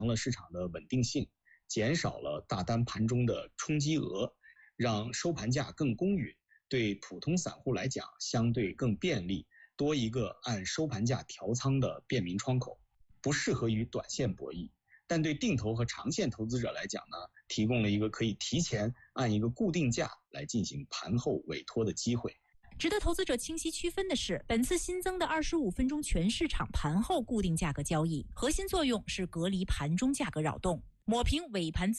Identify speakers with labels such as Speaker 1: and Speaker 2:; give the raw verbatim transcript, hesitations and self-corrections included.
Speaker 1: 了市场的稳定性，减少了大单盘中的冲击额，让收盘价更公允，对普通散户来讲相对更便利，多一个按收盘价调仓的便民窗口，不适合于短线博弈。但对定投和长线投资者来讲呢，提供了一个可以提前按一个固定价来进行盘后委托的机会。
Speaker 2: 值得投资者清晰区分的是，本次新增的二十五分钟全市场盘后固定价格交易，核心作用是隔离盘中价格扰动，抹平尾盘自